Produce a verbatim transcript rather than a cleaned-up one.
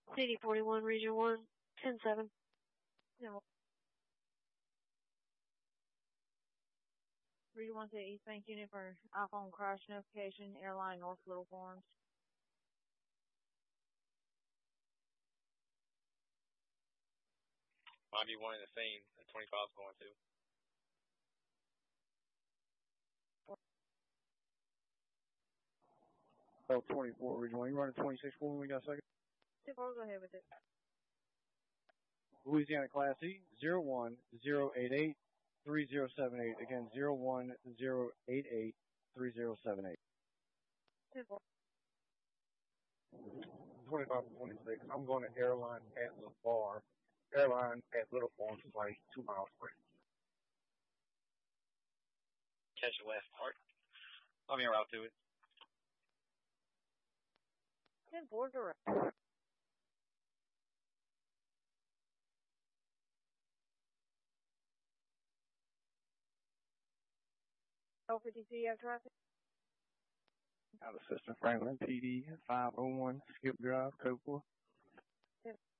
C D forty-one, Region one, ten seven. Yeah. Region one to East Bank Unit for iPhone crash notification, airline North Little Farms. Might be one in the same that twenty-five is going to. Oh, twenty-four, Region one. You running twenty-six for me? We got a second? ten four, go ahead with it. Louisiana Class E, zero one zero eight eight three zero seven eight. Again, zero one zero eight eight three zero seven eight. ten four. twenty-five and twenty-six. I'm going to airline at the bar. Airline at Little Farms is like two miles away. Catch the West Park. I'm en route to it. ten four, direct. L fifty-two, you have traffic? Out of System Franklin P D five oh one, Skip Drive, Code four.